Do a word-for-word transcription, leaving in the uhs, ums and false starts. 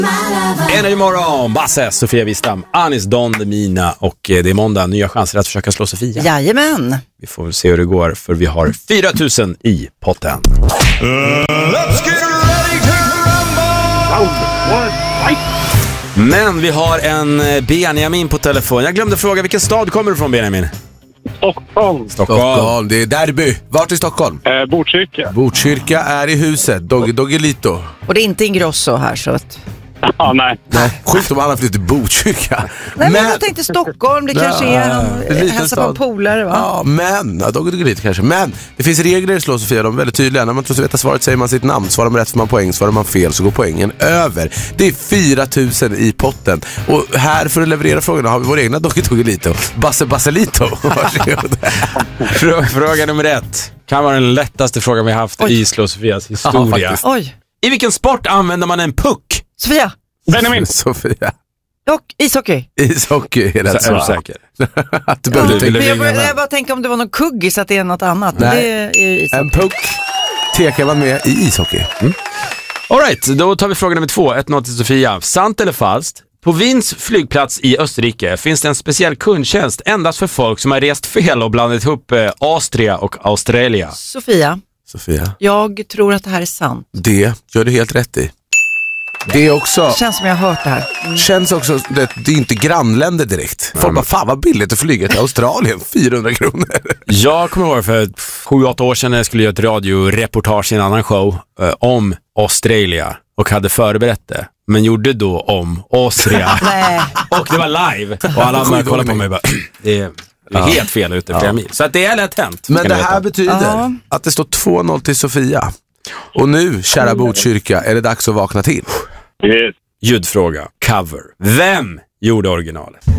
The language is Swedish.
Energy morgon, Basse, Sofia Wistam, Anis Don Demina och det är måndag, nya chanser att försöka slå Sofia. Jajamän. Vi får väl se hur det går för vi har fyra tusen i potten. Uh, let's get ready to rumble. Men vi har en Benjamin på telefon. Jag glömde fråga, vilken stad kommer du från, Benjamin? Stockholm. Stockholm. Stockholm, det är derby. Vart i Stockholm? Eh, Botkyrka. Botkyrka är i huset. Dog, Doggelito. Och det är inte Ingrosso här så att... Ja, nej. Nej, sjukt om alla flyttar till Botkyrka. Nej, men jag tänkte Stockholm, det kanske är han hälsar på polare, va? Ja, men, ja, Doggelito kanske. Men det finns regler i Slå Sofia, de är väldigt tydliga. När man tror sig veta svaret säger man sitt namn. Svarar man rätt får man poäng, svarar man fel så går poängen över. Det är fyra tusen i potten. Och här för att leverera frågorna har vi vår egna Doggelito. Basse Baselito. Varsågod. Fråga nummer ett. Kan vara den lättaste frågan vi haft Oj. i Slå Sofias historia. Ja, Oj. I vilken sport använder man en puck? Sofia. Benjamin. Sofia. Och ishockey. Ishockey är rätt svar. Är du säker? Att du ja, du jag, jag, bara, jag bara tänker om det var någon kuggis att det är något annat. Nej. Det är ju en puck tekar man med i ishockey. Mm. All right, då tar vi fråga nummer två. ett noll till Sofia. Sant eller falskt? På Wiens flygplats i Österrike finns det en speciell kundtjänst endast för folk som har rest fel och blandat ihop eh, Austria och Australien. Sofia. Sofia. Jag tror att det här är sant. Det gör du helt rätt i. Det är också... Det känns som jag har hört det här. Mm. Känns också, det, det är inte grannländer direkt. Folk bara, fan vad billigt att flyga till Australien, fyrahundra kronor. Jag kommer ihåg för sju åtta år sedan när jag skulle göra ett radioreportage i en annan show eh, om Australien och hade förberett det. Men gjorde då om Austria. Nej. Och det var live. Och alla andra kollade på mig och bara, det är... Det är helt fel ute flera mil. Så att det är lätt hänt. Men det här betyder ja. att det står två noll till Sofia. Och nu, kära Botkyrka, är det dags att vakna till. Yes. Ljudfråga. Cover. Vem gjorde originalet?